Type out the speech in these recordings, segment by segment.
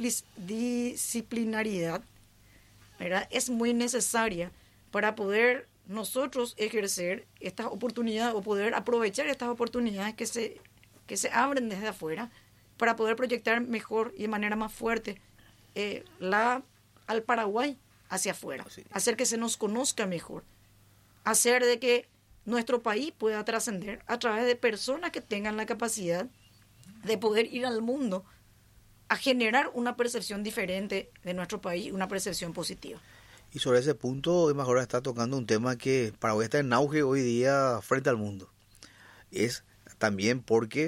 disciplinariedad, ¿verdad?, es muy necesaria para poder nosotros ejercer estas oportunidades o poder aprovechar estas oportunidades que se abren desde afuera para poder proyectar mejor y de manera más fuerte al Paraguay hacia afuera, sí, hacer que se nos conozca mejor, hacer de que nuestro país pueda trascender a través de personas que tengan la capacidad de poder ir al mundo a generar una percepción diferente de nuestro país, una percepción positiva. Y sobre ese punto, Emma Jora está tocando un tema que Paraguay está en auge hoy día frente al mundo. Es también porque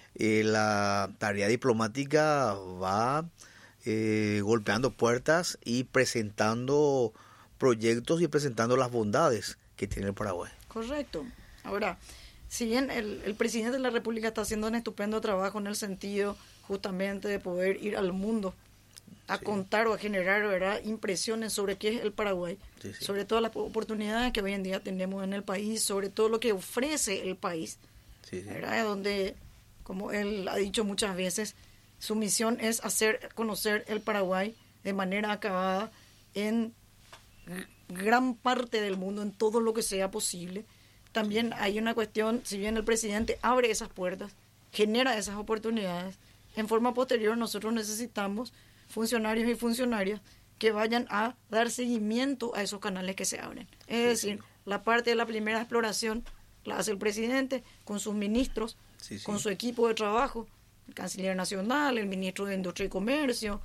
la tarea diplomática va golpeando puertas y presentando proyectos y presentando las bondades que tiene el Paraguay. Correcto. Ahora, si bien el presidente de la República está haciendo un estupendo trabajo en el sentido justamente de poder ir al mundo a contar o a generar, ¿verdad?, impresiones sobre qué es el Paraguay, sobre todas las oportunidades que hoy en día tenemos en el país, sobre todo lo que ofrece el país, ¿verdad?, donde, como él ha dicho muchas veces, su misión es hacer conocer el Paraguay de manera acabada en gran parte del mundo, en todo lo que sea posible. También hay una cuestión, si bien el presidente abre esas puertas, genera esas oportunidades, en forma posterior nosotros necesitamos funcionarios y funcionarias que vayan a dar seguimiento a esos canales que se abren. Es decir, la parte de la primera exploración la hace el presidente con sus ministros, con su equipo de trabajo, el canciller nacional, el ministro de Industria y Comercio,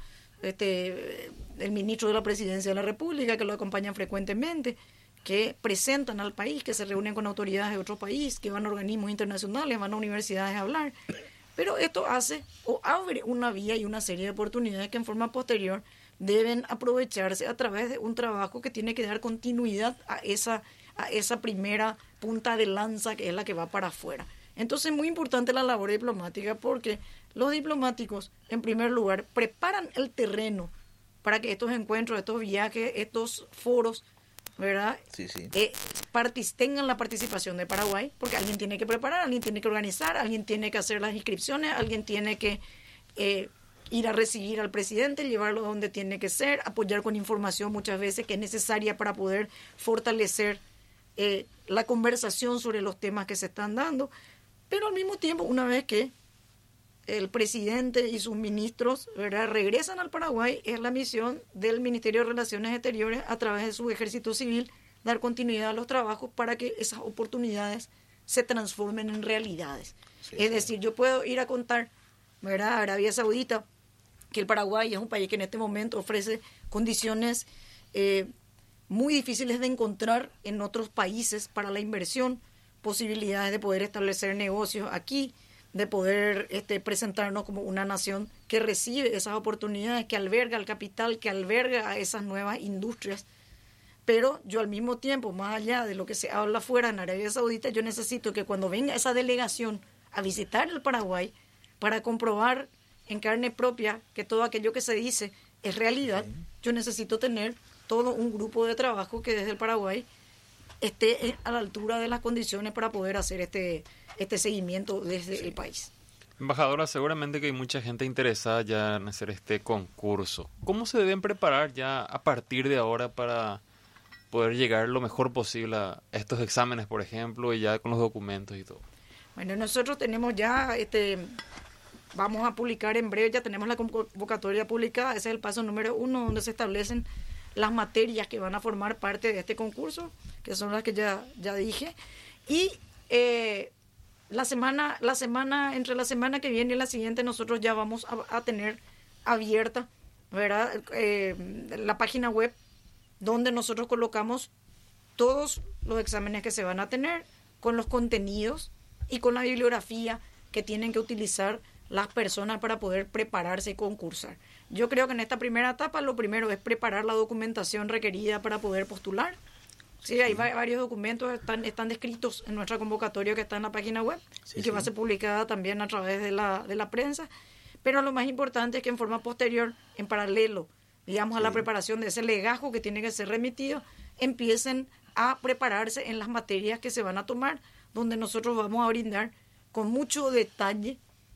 el ministro de la Presidencia de la República, que lo acompañan frecuentemente, que presentan al país, que se reúnen con autoridades de otro país, que van a organismos internacionales, van a universidades a hablar. Pero esto hace o abre una vía y una serie de oportunidades que en forma posterior deben aprovecharse a través de un trabajo que tiene que dar continuidad a esa primera punta de lanza que es la que va para afuera. Entonces es muy importante la labor diplomática porque los diplomáticos, en primer lugar, preparan el terreno para que estos encuentros, estos viajes, estos foros, ¿verdad?, tengan la participación de Paraguay, porque alguien tiene que preparar, alguien tiene que organizar, alguien tiene que hacer las inscripciones, alguien tiene que ir a recibir al presidente, llevarlo donde tiene que ser, apoyar con información muchas veces que es necesaria para poder fortalecer la conversación sobre los temas que se están dando. Pero al mismo tiempo, una vez que el presidente y sus ministros, ¿verdad?, regresan al Paraguay, es la misión del Ministerio de Relaciones Exteriores, a través de su ejército civil, dar continuidad a los trabajos para que esas oportunidades se transformen en realidades. Es decir, yo puedo ir a contar, ¿verdad?, a Arabia Saudita que el Paraguay es un país que en este momento ofrece condiciones muy difíciles de encontrar en otros países para la inversión, posibilidades de poder establecer negocios aquí, de poder presentarnos como una nación que recibe esas oportunidades, que alberga el capital, que alberga a esas nuevas industrias. Pero yo al mismo tiempo, más allá de lo que se habla afuera en Arabia Saudita, yo necesito que cuando venga esa delegación a visitar el Paraguay para comprobar en carne propia que todo aquello que se dice es realidad, yo necesito tener todo un grupo de trabajo que desde el Paraguay esté a la altura de las condiciones para poder hacer este seguimiento desde el país. Embajadora, seguramente que hay mucha gente interesada ya en hacer este concurso. ¿Cómo se deben preparar ya a partir de ahora para poder llegar lo mejor posible a estos exámenes, por ejemplo, y ya con los documentos y todo? Bueno, nosotros tenemos ya, vamos a publicar en breve, ya tenemos la convocatoria publicada, ese es el paso número 1, donde se establecen las materias que van a formar parte de este concurso, que son las que ya dije, y entre la semana que viene y la siguiente nosotros ya vamos a tener abierta, ¿verdad?, la página web donde nosotros colocamos todos los exámenes que se van a tener, con los contenidos y con la bibliografía que tienen que utilizar las personas para poder prepararse y concursar. Yo creo que en esta primera etapa lo primero es preparar la documentación requerida para poder postular. Sí, hay varios documentos, están descritos en nuestra convocatoria que está en la página web y que va a ser publicada también a través de la prensa. Pero lo más importante es que en forma posterior, en paralelo, digamos, a la preparación de ese legajo que tiene que ser remitido, empiecen a prepararse en las materias que se van a tomar, donde nosotros vamos a brindar con mucho detalle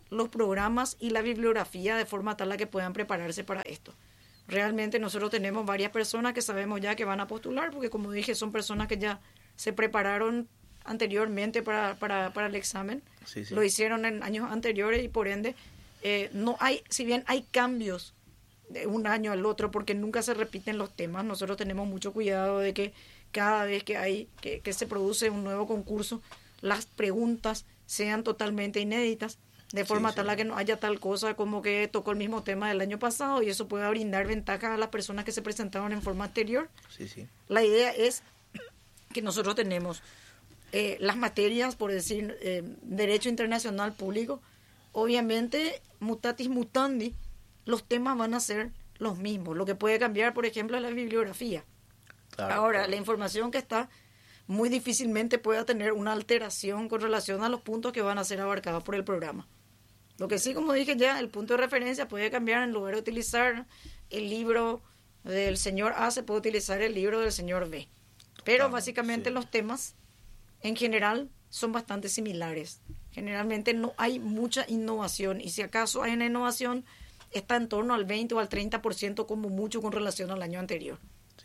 los programas y la bibliografía de forma tal a que puedan prepararse para esto. Realmente nosotros tenemos varias personas que sabemos ya que van a postular, porque como dije, son personas que ya se prepararon anteriormente para el examen, Sí, sí. lo hicieron en años anteriores y por ende no hay, si bien hay cambios de un año al otro porque nunca se repiten los temas, nosotros tenemos mucho cuidado de que cada vez que se produce un nuevo concurso, las preguntas sean totalmente inéditas, de forma Sí, tal sí. a que no haya tal cosa como que tocó el mismo tema del año pasado y eso pueda brindar ventaja a las personas que se presentaron en forma anterior. Sí, sí. La idea es que nosotros tenemos las materias, por decir, Derecho Internacional Público, obviamente, mutatis mutandi, los temas van a ser los mismos. Lo que puede cambiar, por ejemplo, es la bibliografía. Claro, Ahora, claro. la información que está muy difícilmente pueda tener una alteración con relación a los puntos que van a ser abarcados por el programa. Lo que sí, como dije ya, el punto de referencia puede cambiar. En lugar de utilizar el libro del señor A, se puede utilizar el libro del señor B. Pero básicamente sí. los temas, en general, son bastante similares. Generalmente no hay mucha innovación y si acaso hay una innovación, está en torno al 20 o al 30% como mucho con relación al año anterior.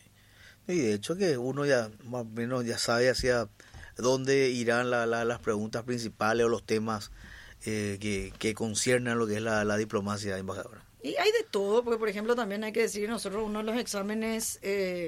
Y de hecho que uno ya más o menos ya sabe hacia dónde irán las preguntas principales o los temas que conciernen lo que es la diplomacia embajadora. Y hay de todo, porque por ejemplo también hay que decir, nosotros uno de los exámenes,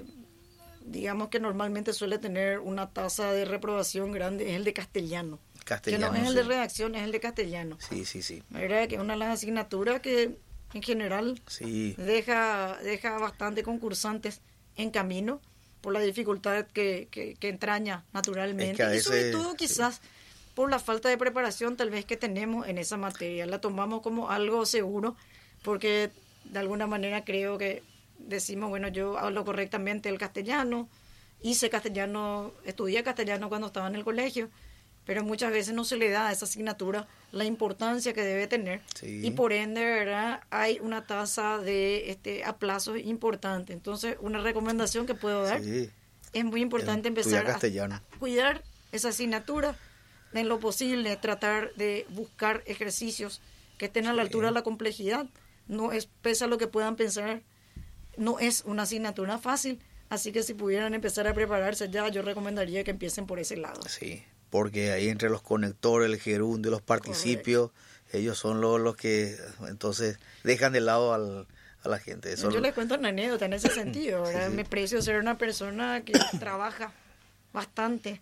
digamos que normalmente suele tener una tasa de reprobación grande, es el de castellano. Castellano, que no es el de sí. redacción, es el de castellano. Sí, sí, sí. La verdad que es una de las asignaturas que en general Sí, deja bastante concursantes en camino por la dificultad que entraña naturalmente. Es que a y sobre veces, todo sí. quizás por la falta de preparación tal vez que tenemos en esa materia. La tomamos como algo seguro porque de alguna manera creo que decimos, bueno, yo hablo correctamente el castellano, hice castellano, estudié castellano cuando estaba en el colegio, pero muchas veces no se le da a esa asignatura la importancia que debe tener Sí. y por ende, ¿verdad? Hay una tasa de aplazos importante. Entonces, una recomendación que puedo dar sí. es muy importante Estudiar empezar castellano. a cuidar esa asignatura, en lo posible tratar de buscar ejercicios que estén a la altura de la complejidad. No es, pese a lo que puedan pensar, no es una asignatura fácil, así que si pudieran empezar a prepararse ya, yo recomendaría que empiecen por ese lado. Sí, porque ahí entre los conectores, el gerundio, los participios, ellos son los que entonces dejan de lado a la gente. Eso Yo les cuento una anécdota en ese sentido, ¿verdad? Sí, sí. Me precio ser una persona que trabaja bastante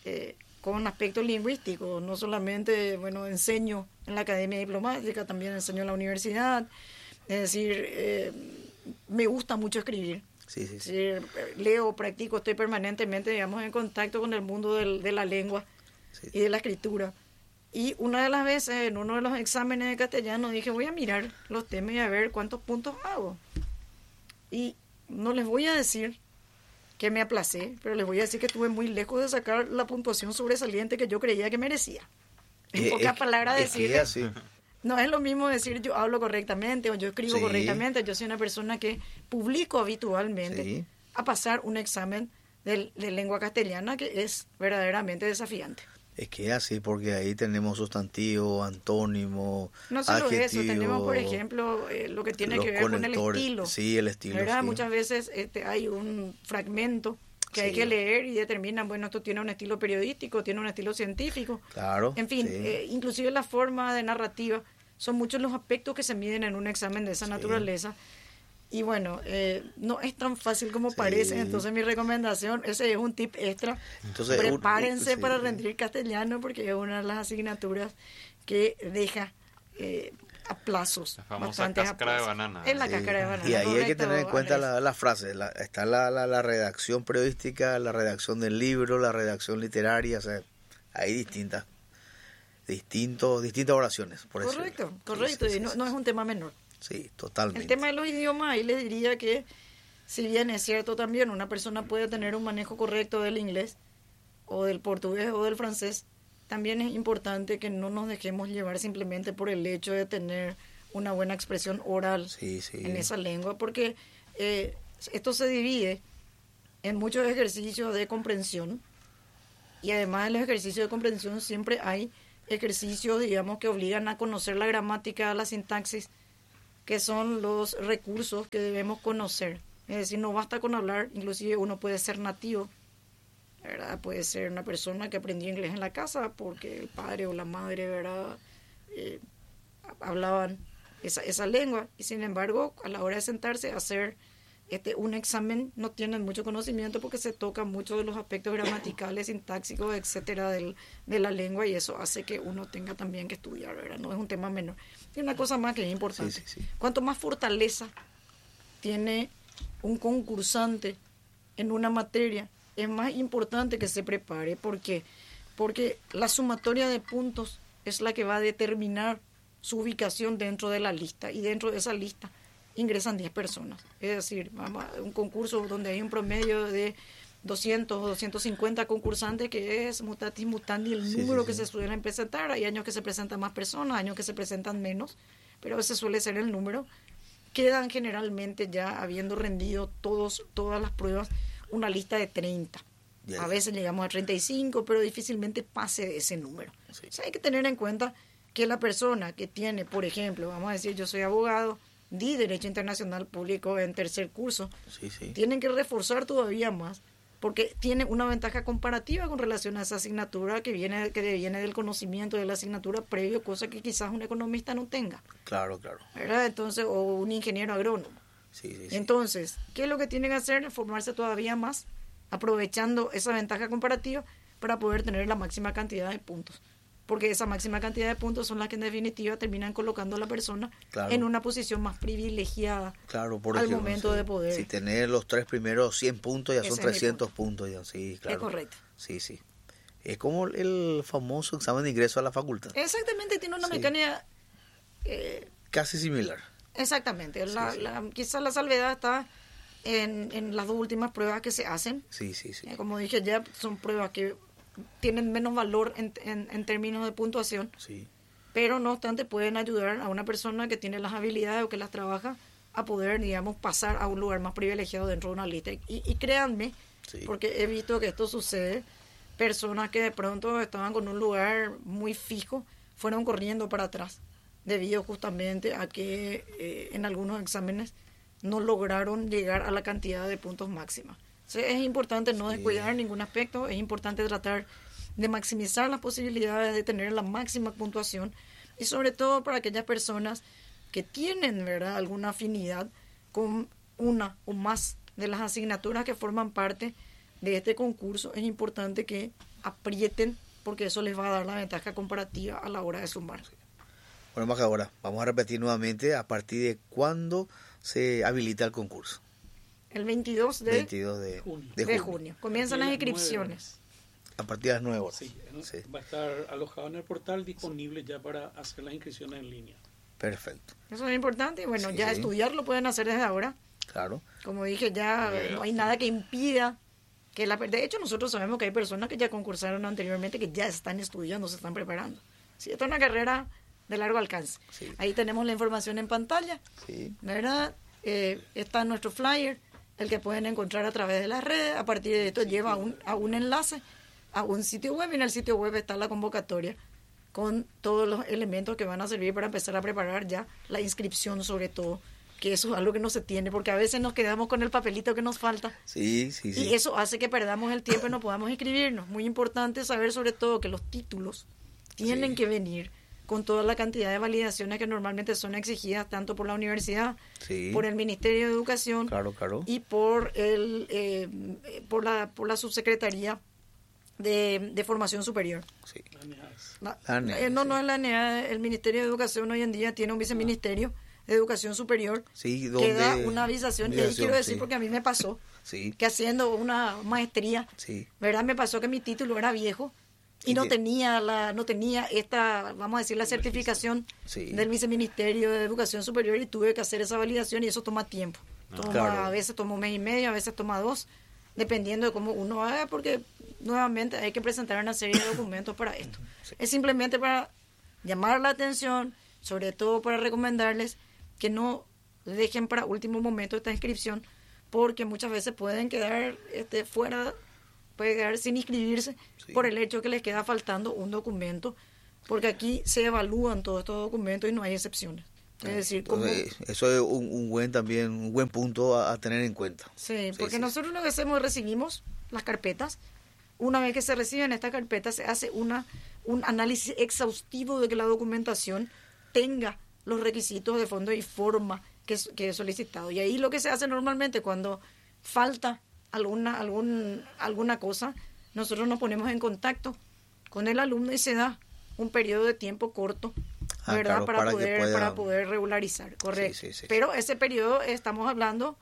con aspectos lingüísticos, no solamente, bueno, enseño en la Academia Diplomática, también enseño en la universidad, es decir, me gusta mucho escribir. Sí, sí, Es sí. decir, leo, practico, estoy permanentemente, digamos, en contacto con el mundo de la lengua Sí. y de la escritura. Y una de las veces, en uno de los exámenes de castellano, dije, voy a mirar los temas y a ver cuántos puntos hago. Y no les voy a decir que me aplacé, pero les voy a decir que estuve muy lejos de sacar la puntuación sobresaliente que yo creía que merecía. En pocas palabras, es que decir, es así. no es lo mismo decir yo hablo correctamente o yo escribo Sí. correctamente. Yo soy una persona que publico habitualmente Sí. a pasar un examen de lengua castellana que es verdaderamente desafiante. Es que es así, porque ahí tenemos sustantivo, antónimo, No solo adjetivo, eso, tenemos por ejemplo lo que tiene los que ver con el conectores. estilo. Sí, el estilo. ¿Verdad? Sí. Muchas veces hay un fragmento que hay Sí. que leer y determinan, bueno, esto tiene un estilo periodístico, tiene un estilo científico. Claro. En fin, sí. inclusive la forma de narrativa, son muchos los aspectos que se miden en un examen de esa Sí. naturaleza. Y bueno, no es tan fácil como Sí. parece, entonces mi recomendación, ese es un tip extra. Entonces, Prepárense sí. para rendir castellano porque es una de las asignaturas que deja aplazos. La famosa bastantes cáscara de aplazos. banana. Es la Sí. cáscara de banana. Y ahí hay que correcto, tener en cuenta Andrés. la frase. Está la redacción periodística, la redacción del libro, la redacción literaria. O sea, hay distintas oraciones. Por decirlo. Correcto, Sí, correcto. sí, Y sí, no, sí. no es un tema menor. Sí, totalmente. El tema de los idiomas, ahí les diría que, si bien es cierto también, una persona puede tener un manejo correcto del inglés, o del portugués, o del francés, también es importante que no nos dejemos llevar simplemente por el hecho de tener una buena expresión oral Sí, sí. en esa lengua, porque esto se divide en muchos ejercicios de comprensión, y además de los ejercicios de comprensión siempre hay ejercicios, digamos, que obligan a conocer la gramática, la sintaxis, que son los recursos que debemos conocer. Es decir, no basta con hablar, inclusive uno puede ser nativo, ¿verdad? Puede ser una persona que aprendió inglés en la casa porque el padre o la madre, ¿verdad? Hablaban esa lengua, y sin embargo, a la hora de sentarse a hacer un examen, no tienen mucho conocimiento porque se tocan muchos de los aspectos gramaticales, sintáxicos, etcétera, de la lengua, y eso hace que uno tenga también que estudiar, ¿verdad? No es un tema menor. Y una cosa más que es importante. Sí. Cuanto más fortaleza tiene un concursante en una materia, es más importante que se prepare. ¿Por qué? Porque la sumatoria de puntos es la que va a determinar su ubicación dentro de la lista, y dentro de esa lista ingresan 10 personas. Es decir, un concurso donde hay un promedio de 200 o 250 concursantes, que es mutatis mutandi el número que se suelen presentar. Hay años que se presentan más personas, años que se presentan menos, pero ese suele ser el número. Quedan generalmente, ya habiendo rendido todas las pruebas, una lista de 30. A veces llegamos a 35, pero difícilmente pase de ese número. Sí. O sea, hay que tener en cuenta que la persona que tiene, por ejemplo, vamos a decir, yo soy abogado, di Derecho Internacional Público en tercer curso, tienen que reforzar todavía más, porque tiene una ventaja comparativa con relación a esa asignatura que viene del conocimiento de la asignatura previo, cosa que quizás un economista no tenga. Claro. ¿Verdad? Entonces, o un ingeniero agrónomo. Entonces, ¿qué es lo que tienen que hacer? Formarse todavía más, aprovechando esa ventaja comparativa para poder tener la máxima cantidad de puntos. Porque esa máxima cantidad de puntos son las que en definitiva terminan colocando a la persona en una posición más privilegiada al momento de poder. Si tener los 3 primeros 100 puntos, ya son 300 puntos. Ya, sí, claro. Es correcto. Sí. Es como el famoso examen de ingreso a la facultad. Exactamente, tiene una mecánica... casi similar. Exactamente. Quizás la salvedad está en las dos últimas pruebas que se hacen. Sí. Como dije ya, son pruebas que tienen menos valor en términos de puntuación, pero no obstante pueden ayudar a una persona que tiene las habilidades o que las trabaja a poder, digamos, pasar a un lugar más privilegiado dentro de una lista. Y créanme, porque he visto que esto sucede, personas que de pronto estaban con un lugar muy fijo, fueron corriendo para atrás, debido justamente a que en algunos exámenes no lograron llegar a la cantidad de puntos máxima. Es importante no descuidar ningún aspecto, es importante tratar de maximizar las posibilidades de tener la máxima puntuación, y sobre todo para aquellas personas que tienen, ¿verdad?, alguna afinidad con una o más de las asignaturas que forman parte de este concurso. Es importante que aprieten, porque eso les va a dar la ventaja comparativa a la hora de sumar. Bueno, más que ahora, vamos a repetir nuevamente a partir de cuándo se habilita el concurso. El 22 de junio. Comienzan las inscripciones. A partir de las 9 horas. Va a estar alojado en el portal, disponible ya para hacer las inscripciones en línea. Perfecto. Eso es importante. Y bueno, estudiar lo pueden hacer desde ahora. Claro. Como dije, ya no hay nada que impida que de hecho, nosotros sabemos que hay personas que ya concursaron anteriormente, que ya están estudiando, se están preparando. Esto es una carrera de largo alcance. Ahí tenemos la información en pantalla. ¿Verdad? Está nuestro flyer, el que pueden encontrar a través de las redes. A partir de esto lleva a un enlace a un sitio web, y en el sitio web está la convocatoria con todos los elementos que van a servir para empezar a preparar ya la inscripción, sobre todo, que eso es algo que no se tiene, porque a veces nos quedamos con el papelito que nos falta. Y eso hace que perdamos el tiempo y no podamos inscribirnos. Muy importante saber sobre todo que los títulos tienen que venir con toda la cantidad de validaciones que normalmente son exigidas tanto por la universidad, por el Ministerio de Educación, y por la Subsecretaría de Formación Superior. No es la ANEAD. El Ministerio de Educación hoy en día tiene un viceministerio de Educación Superior que da una avisación. Y ahí quiero decir, porque a mí me pasó que haciendo una maestría, ¿verdad? Me pasó que mi título era viejo y no tenía esta, vamos a decir, la certificación del Viceministerio de Educación Superior, y tuve que hacer esa validación, y eso toma tiempo. A veces toma 1 mes y medio, a veces toma 2, dependiendo de cómo uno haga, porque nuevamente hay que presentar una serie de documentos para esto. Es simplemente para llamar la atención, sobre todo para recomendarles que no dejen para último momento esta inscripción, porque muchas veces pueden quedar fuera, puede quedar sin inscribirse por el hecho que les queda faltando un documento porque aquí se evalúan todos estos documentos y no hay excepciones. Es decir, como... Eso es un buen punto a tener en cuenta. Sí, porque nosotros lo que hacemos es recibimos las carpetas. Una vez que se reciben estas carpetas, se hace un análisis exhaustivo de que la documentación tenga los requisitos de fondo y forma que es solicitado. Y ahí lo que se hace normalmente cuando falta alguna cosa, nosotros nos ponemos en contacto con el alumno y se da un periodo de tiempo corto, ¿verdad? Claro, para poder regularizar, correcto. Sí. Pero ese periodo, estamos hablando,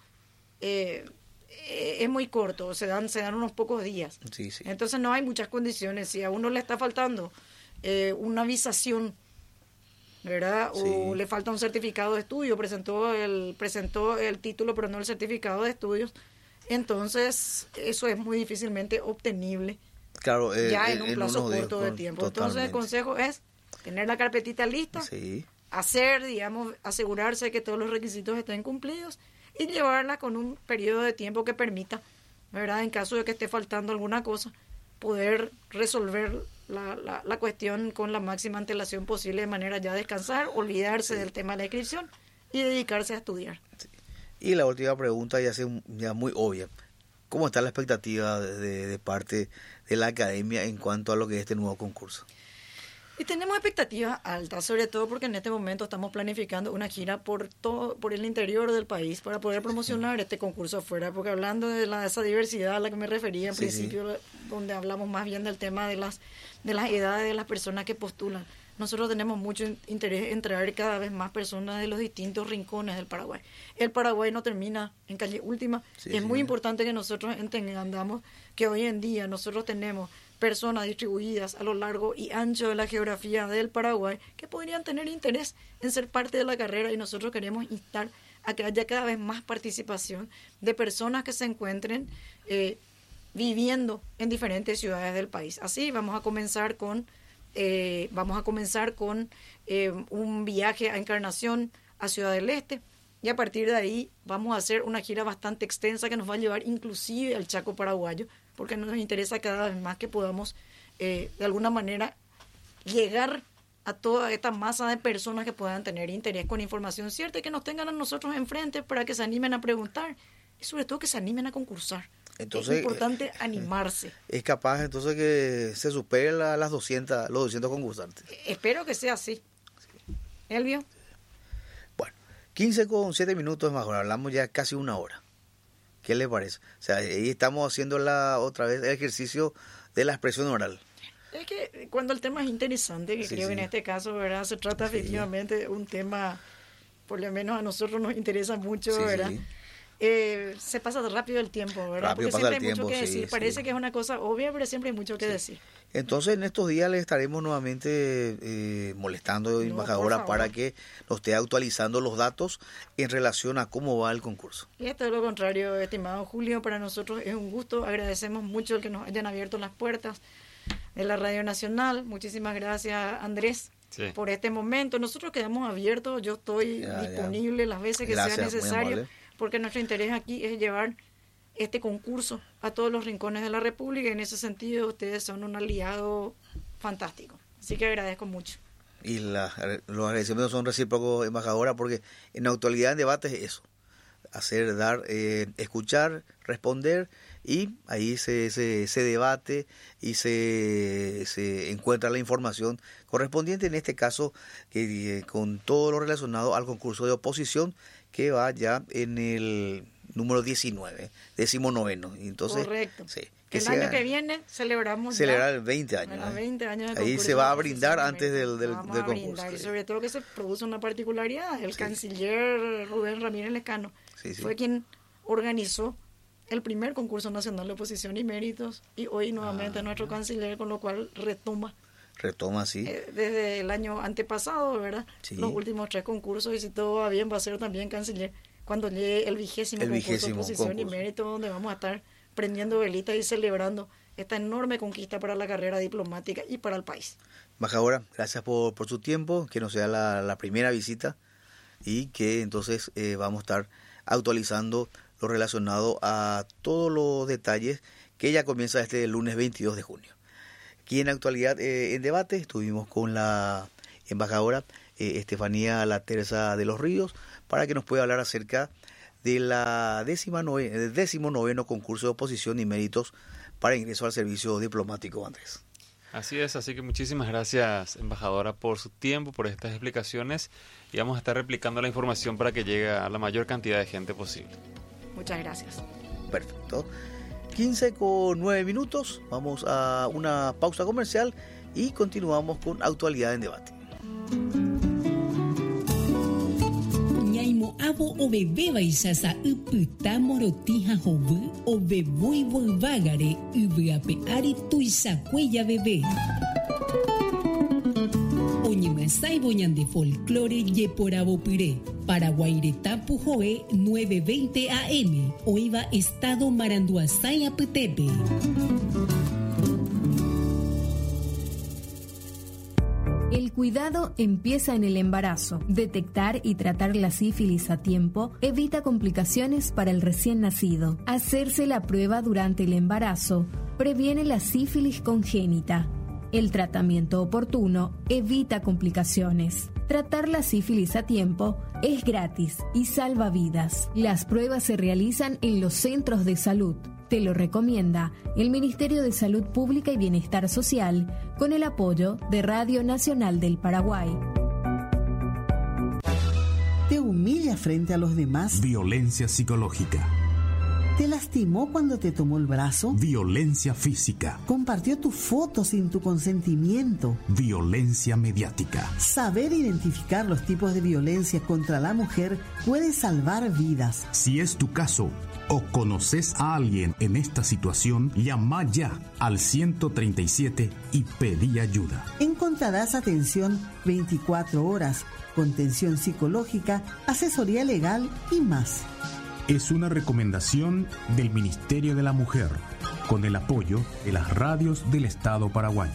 es muy corto, se dan unos pocos días. Sí. Entonces no hay muchas condiciones. Si a uno le está faltando una visación, ¿verdad? O le falta un certificado de estudio, presentó el título pero no el certificado de estudios, entonces eso es muy difícilmente obtenible, claro, ya en un plazo corto de tiempo. Totalmente. Entonces el consejo es tener la carpetita lista, asegurarse que todos los requisitos estén cumplidos y llevarla con un periodo de tiempo que permita, ¿verdad? En caso de que esté faltando alguna cosa, poder resolver la cuestión con la máxima antelación posible, de manera ya descansar, olvidarse del tema de la inscripción y dedicarse a estudiar. Sí. Y la última pregunta ya muy obvia. ¿Cómo está la expectativa de parte de la academia en cuanto a lo que es este nuevo concurso? Y tenemos expectativas altas, sobre todo porque en este momento estamos planificando una gira por el interior del país para poder promocionar este concurso afuera, porque hablando de esa diversidad a la que me refería en principio, donde hablamos más bien del tema de las edades de las personas que postulan, nosotros tenemos mucho interés en traer cada vez más personas de los distintos rincones del Paraguay. El Paraguay no termina en calle última, y es muy importante que nosotros entendamos que hoy en día nosotros tenemos personas distribuidas a lo largo y ancho de la geografía del Paraguay que podrían tener interés en ser parte de la carrera, y nosotros queremos instar a que haya cada vez más participación de personas que se encuentren viviendo en diferentes ciudades del país. Así vamos a comenzar con un viaje a Encarnación, a Ciudad del Este, y a partir de ahí vamos a hacer una gira bastante extensa que nos va a llevar inclusive al Chaco paraguayo, porque nos interesa cada vez más que podamos de alguna manera llegar a toda esta masa de personas que puedan tener interés con información cierta y que nos tengan a nosotros enfrente para que se animen a preguntar y sobre todo que se animen a concursar. Entonces, es importante animarse. Es capaz entonces que se supere los 200 concursantes. Espero que sea así. Elvio. Bueno, 15:07 minutos más, hablamos ya casi una hora. ¿Qué le parece? O sea, ahí estamos haciendo otra vez el ejercicio de la expresión oral. Es que cuando el tema es interesante, que creo que en este caso, ¿verdad? Se trata efectivamente de un tema, por lo menos a nosotros nos interesa mucho, ¿verdad? Se pasa rápido el tiempo, ¿verdad? Rápido porque pasa siempre hay mucho que decir. Parece sí. que es una cosa obvia, pero siempre hay mucho que decir. Entonces, en estos días le estaremos nuevamente molestando, embajadora, para que nos esté actualizando los datos en relación a cómo va el concurso. Y esto es lo contrario, estimado Julio. Para nosotros es un gusto. Agradecemos mucho el que nos hayan abierto las puertas de la Radio Nacional. Muchísimas gracias, Andrés, por este momento. Nosotros quedamos abiertos. Yo estoy disponible las veces que sea necesario, porque nuestro interés aquí es llevar este concurso a todos los rincones de la República, y en ese sentido ustedes son un aliado fantástico. Así que agradezco mucho. Y los agradecimientos son recíprocos, embajadora, porque en la actualidad en debate es eso: escuchar, responder, y ahí se debate y se encuentra la información correspondiente, en este caso con todo lo relacionado al concurso de oposición, que va ya en el número 19. Entonces, correcto. Sí, el año que viene celebramos celebrar 20 años. 20 años de ahí se va a brindar antes del concurso. Y sobre todo que se produce una particularidad. El canciller Rubén Ramírez Lescano fue quien organizó el primer concurso nacional de oposición y méritos, y hoy nuevamente nuestro canciller, con lo cual retoma, sí. Desde el año antepasado, ¿verdad? Sí. Los últimos 3 concursos, y si todo va bien va a ser también canciller cuando llegue el 20º concurso de oposición y mérito, donde vamos a estar prendiendo velitas y celebrando esta enorme conquista para la carrera diplomática y para el país. Embajadora, gracias por su tiempo, que nos sea la primera visita, y que entonces vamos a estar actualizando lo relacionado a todos los detalles que ya comienza este lunes 22 de junio. Aquí en Actualidad en Debate estuvimos con la embajadora Estefanía Laterza de los Ríos para que nos pueda hablar acerca de la 19º concurso de oposición y méritos para ingreso al servicio diplomático, Andrés. Así es, así que muchísimas gracias, embajadora, por su tiempo, por estas explicaciones, y vamos a estar replicando la información para que llegue a la mayor cantidad de gente posible. Muchas gracias. Perfecto. 15:09, vamos a una pausa comercial y continuamos con Actualidad en Debate. Ñaimo abo o bebé baisasa uputa morotija jovu o bebui volvagare ubuape ari tuisa cuella bebé. Oñemasai boñan de folclore yeporabo puré. Paraguairetapu Joe 9:20 AM. Oiva Estado Maranduazay Aputepe. El cuidado empieza en el embarazo. Detectar y tratar la sífilis a tiempo evita complicaciones para el recién nacido. Hacerse la prueba durante el embarazo previene la sífilis congénita. El tratamiento oportuno evita complicaciones. Tratar la sífilis a tiempo es gratis y salva vidas. Las pruebas se realizan en los centros de salud. Te lo recomienda el Ministerio de Salud Pública y Bienestar Social con el apoyo de Radio Nacional del Paraguay. ¿Te humilla frente a los demás? Violencia psicológica. ¿Te lastimó cuando te tomó el brazo? Violencia física. ¿Compartió tu foto sin tu consentimiento? Violencia mediática. Saber identificar los tipos de violencia contra la mujer puede salvar vidas. Si es tu caso o conoces a alguien en esta situación, llama ya al 137 y pedí ayuda. Encontrarás atención 24 horas, contención psicológica, asesoría legal y más. Es una recomendación del Ministerio de la Mujer, con el apoyo de las radios del Estado paraguayo.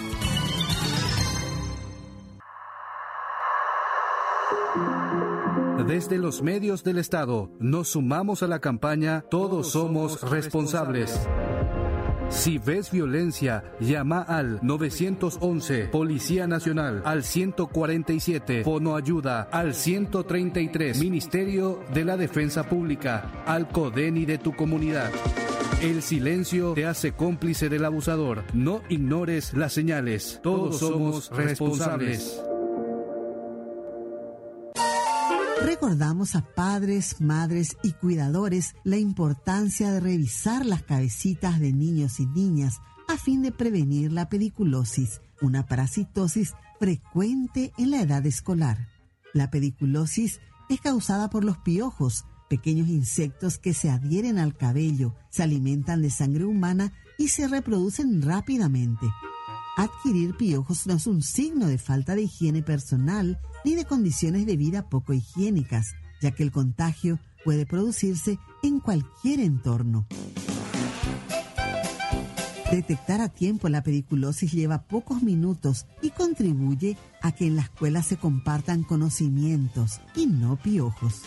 Desde los medios del Estado, nos sumamos a la campaña Todos somos responsables. Si ves violencia, llama al 911, Policía Nacional, al 147, Fono Ayuda, al 133, Ministerio de la Defensa Pública, al CODENI de tu comunidad. El silencio te hace cómplice del abusador. No ignores las señales. Todos somos responsables. Recordamos a padres, madres y cuidadores la importancia de revisar las cabecitas de niños y niñas a fin de prevenir la pediculosis, una parasitosis frecuente en la edad escolar. La pediculosis es causada por los piojos, pequeños insectos que se adhieren al cabello, se alimentan de sangre humana y se reproducen rápidamente. Adquirir piojos no es un signo de falta de higiene personal ni de condiciones de vida poco higiénicas, ya que el contagio puede producirse en cualquier entorno. Detectar a tiempo la pediculosis lleva pocos minutos y contribuye a que en la escuela se compartan conocimientos y no piojos.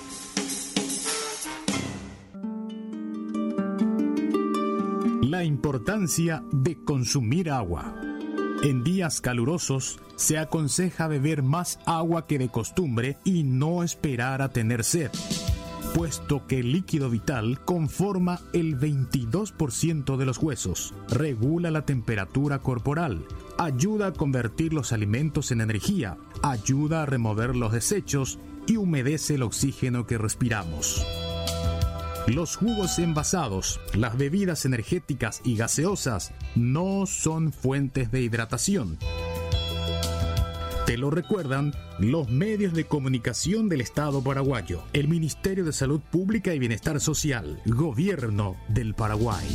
La importancia de consumir agua. En días calurosos se aconseja beber más agua que de costumbre y no esperar a tener sed, puesto que el líquido vital conforma el 22% de los huesos, regula la temperatura corporal, ayuda a convertir los alimentos en energía, ayuda a remover los desechos y humedece el oxígeno que respiramos. Los jugos envasados, las bebidas energéticas y gaseosas no son fuentes de hidratación. Te lo recuerdan los medios de comunicación del Estado paraguayo, el Ministerio de Salud Pública y Bienestar Social, Gobierno del Paraguay.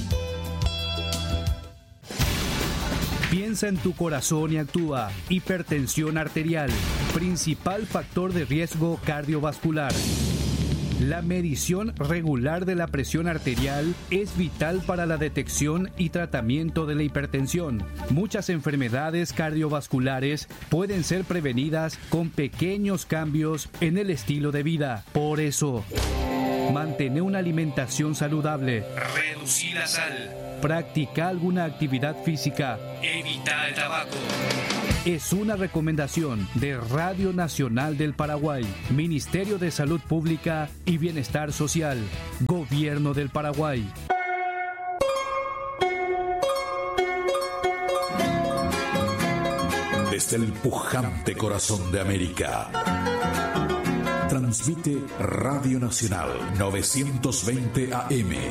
Piensa en tu corazón y actúa. Hipertensión arterial, principal factor de riesgo cardiovascular. La medición regular de la presión arterial es vital para la detección y tratamiento de la hipertensión. Muchas enfermedades cardiovasculares pueden ser prevenidas con pequeños cambios en el estilo de vida. Por eso, Mantener una alimentación saludable. Reducir la sal. Practica alguna actividad física. Evita el tabaco. Es una recomendación de Radio Nacional del Paraguay, Ministerio de Salud Pública y Bienestar Social, Gobierno del Paraguay. Desde el pujante corazón de América, transmite Radio Nacional 920 AM,